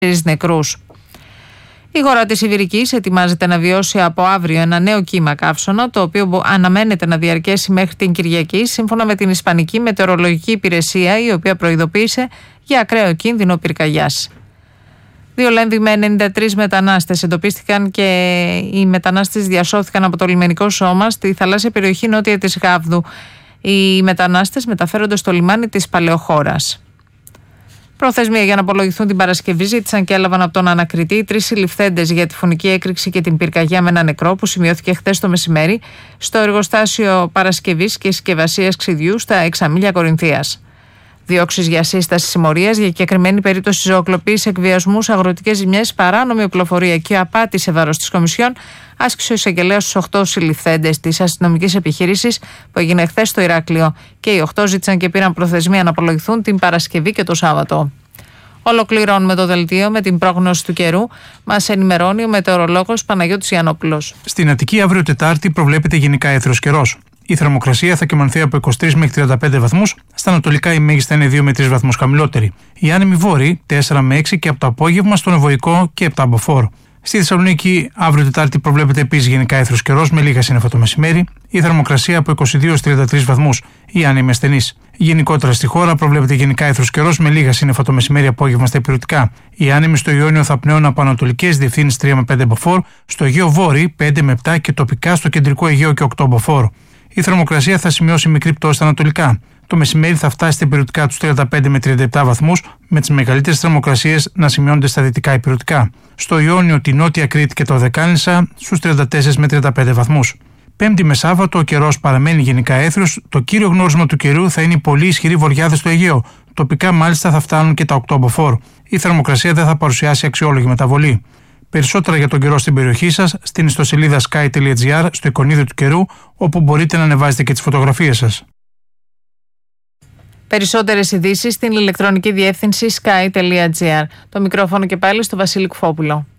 νεκρούς. Η χώρα της Ιβηρικής ετοιμάζεται να βιώσει από αύριο ένα νέο κύμα καύσωνα, το οποίο αναμένεται να διαρκέσει μέχρι την Κυριακή, σύμφωνα με την Ισπανική Μετεωρολογική Υπηρεσία, η οποία προειδοποίησε για ακραίο κίνδυνο πυρκαγιάς. 2 Λέμβοι με 93 μετανάστες εντοπίστηκαν και οι μετανάστες διασώθηκαν από το λιμενικό σώμα στη θαλάσσια περιοχή νότια της Γάβδου. Οι μετανάστες μεταφέρονται στο λιμάνι της Παλαιοχώρας. Προθεσμία για να απολογηθούν την Παρασκευή ζήτησαν και έλαβαν από τον ανακριτή 3 συλληφθέντες για τη φωνική έκρηξη και την πυρκαγιά με ένα νεκρό που σημειώθηκε χθες το μεσημέρι στο εργοστάσιο παρασκευής και συσκευασίας ξυδιού στα Εξαμήλια Κορινθίας. Διώξεις για σύσταση συμμορίας για συγκεκριμένη περίπτωση ζωοκλοπής, εκβιασμούς, αγροτικές ζημιές, παράνομη οπλοφορία και απάτη σε βάρος της Κομισιόν άσκησε ο εισαγγελέας στους 8 συλληφθέντες της αστυνομικής επιχείρησης που έγινε χθες στο Ηράκλειο. Και οι 8 ζήτησαν και πήραν προθεσμία να απολογηθούν την Παρασκευή και το Σάββατο. Ολοκληρώνουμε το δελτίο με την πρόγνωση του καιρού. Μας ενημερώνει ο μετεωρολόγος Παναγιώτης Γιαννόπουλος. Στην Αττική αύριο Τετάρτη προβλέπεται γενικά έθρος καιρός. Η θερμοκρασία θα κυμανθεί από 23 μέχρι 35 βαθμούς, στα ανατολικά η μέγιστα είναι 2 με 3 βαθμούς χαμηλότερη. Οι άνεμοι βόρειοι 4 με 6 και από το απόγευμα στον Ευωικό και 7 από φόρ. Στη Θεσσαλονίκη αύριο Τετάρτη προβλέπεται επίσης γενικά έθρος καιρός με λίγα σύννεφα το μεσημέρι. Η θερμοκρασία από 22 έως 33 βαθμούς, οι άνεμοι ασθενείς. Γενικότερα στη χώρα προβλέπεται γενικά έθρος καιρός με λίγα σύννεφα το μεσημέρι απόγευμα στα ηπειρωτικά. Οι άνεμοι στο Ιόνιο θα πνέουν από ανατολικές διευθύνσεις 3 με 5 από φόρ, στο Αιγαίο Βόρειο 5 με 7 και τοπικά στο κεντρικό Αιγαίο και 8 από φόρ. Η θερμοκρασία θα σημειώσει μικρή πτώση στα ανατολικά. Το μεσημέρι θα φτάσει στα ηπειρωτικά τους 35 με 37 βαθμούς, με τις μεγαλύτερες θερμοκρασίες να σημειώνονται στα δυτικά ηπειρωτικά. Στο Ιόνιο, τη Νότια Κρήτη και το Δεκάλινσα στους 34 με 35 βαθμούς. Πέμπτη με Σάββατο ο καιρός παραμένει γενικά έθριος. Το κύριο γνώρισμα του καιρού θα είναι οι πολύ ισχυροί βοριάδες στο Αιγαίο. Τοπικά μάλιστα θα φτάνουν και τα 8 από φόρ. Η θερμοκρασία δεν θα παρουσιάσει αξιόλογη μεταβολή. Περισσότερα για τον καιρό στην περιοχή σας στην ιστοσελίδα sky.gr στο εικονίδιο του καιρού, όπου μπορείτε να ανεβάζετε και τις φωτογραφίες σας. Περισσότερες ειδήσεις στην ηλεκτρονική διεύθυνση sky.gr. Το μικρόφωνο και πάλι στο Βασίλη Κουφόπουλο.